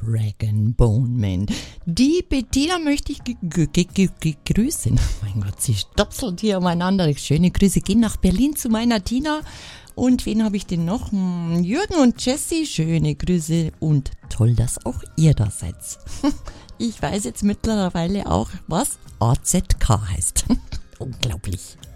Dragon Bone Man. Die Bettina möchte ich grüßen. Mein Gott, sie stopselt hier umeinander. Schöne Grüße gehen nach Berlin zu meiner Tina. Und wen habe ich denn noch? Jürgen und Jessie, schöne Grüße und toll, dass auch ihr da seid. Ich weiß jetzt mittlerweile auch, was AZK heißt. Unglaublich.